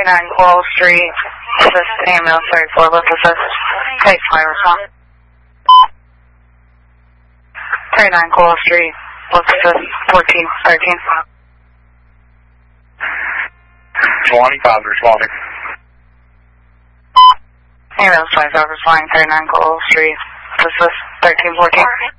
39 Coral Street. Assist ambulance 34 with assist. Case fire response. 39 Coral Street. With assist 1413. 25 responding. Ambulance 25 responding 39 Coral Street. With assist 1314.